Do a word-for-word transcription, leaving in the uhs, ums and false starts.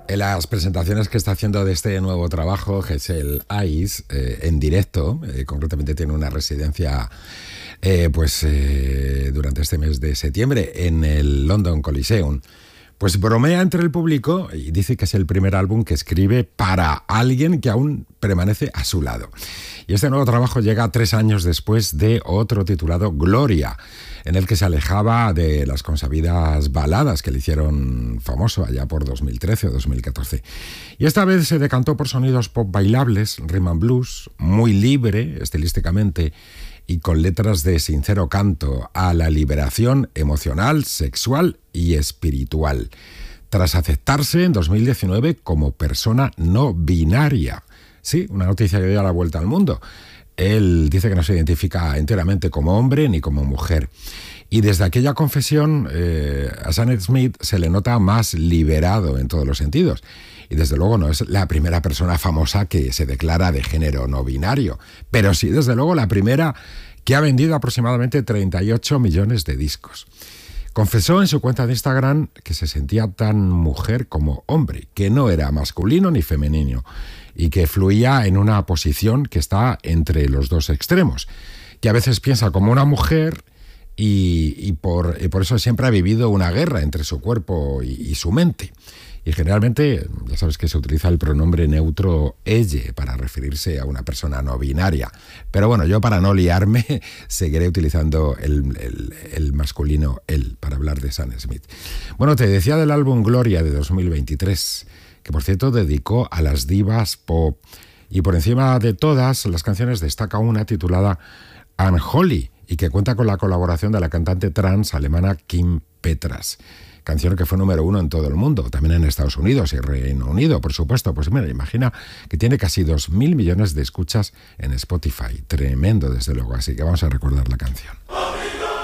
En las presentaciones que está haciendo de este nuevo trabajo, Hazel Eyes, eh, en directo, eh, concretamente tiene una residencia eh, pues eh, durante este mes de septiembre en el London Coliseum, pues bromea entre el público y dice que es el primer álbum que escribe para alguien que aún permanece a su lado. Y este nuevo trabajo llega tres años después de otro titulado Gloria, en el que se alejaba de las consabidas baladas que le hicieron famoso allá por dos mil trece o dos mil catorce. Y esta vez se decantó por sonidos pop bailables, rhythm and blues, muy libre estilísticamente y con letras de sincero canto a la liberación emocional, sexual y espiritual, tras aceptarse en dos mil diecinueve como persona no binaria. Sí, una noticia que dio la vuelta al mundo. Él dice que no se identifica enteramente como hombre ni como mujer. Y desde aquella confesión, eh, a Sam Smith se le nota más liberado en todos los sentidos. Y desde luego no es la primera persona famosa que se declara de género no binario, pero sí, desde luego, la primera que ha vendido aproximadamente treinta y ocho millones de discos. Confesó en su cuenta de Instagram que se sentía tan mujer como hombre, que no era masculino ni femenino, y que fluía en una posición que está entre los dos extremos, que a veces piensa como una mujer y, y, por, y por eso siempre ha vivido una guerra entre su cuerpo y, y su mente. Y generalmente, ya sabes que se utiliza el pronombre neutro elle para referirse a una persona no binaria. Pero bueno, yo para no liarme seguiré utilizando el, el, el masculino él para hablar de Sam Smith. Bueno, te decía del álbum Gloria de dos mil veintitrés, que por cierto dedicó a las divas pop. Y por encima de todas las canciones destaca una titulada Unholy y que cuenta con la colaboración de la cantante trans alemana Kim Petras. Canción que fue número uno en todo el mundo, también en Estados Unidos y Reino Unido, por supuesto. Pues mira, imagina que tiene casi dos mil millones de escuchas en Spotify. Tremendo, desde luego. Así que vamos a recordar la canción.